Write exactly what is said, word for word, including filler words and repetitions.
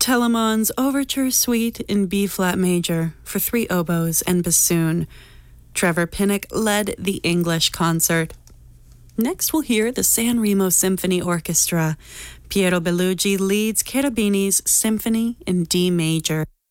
Telemann's Overture Suite in B-flat major for three oboes and bassoon. Trevor Pinnock led the English concert. Next we'll hear the San Remo Symphony Orchestra. Piero Bellugi leads Cherubini's Symphony in D major.